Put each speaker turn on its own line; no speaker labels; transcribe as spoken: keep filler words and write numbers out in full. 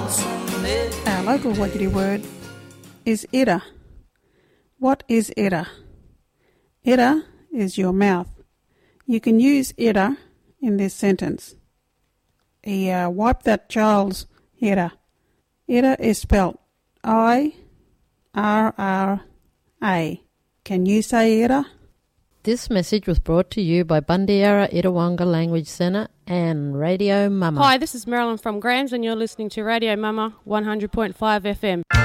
Our local Wagiri word is era. What is era? Era is your mouth. You can use era in this sentence. He uh, wiped that child's era. Era is spelt I R R A. Can you say era?
This message was brought to you by Bundiara Itawanga Language Centre and Radio Mama.
Hi, this is Marilyn from Grams and you're listening to Radio Mama one hundred point five F M.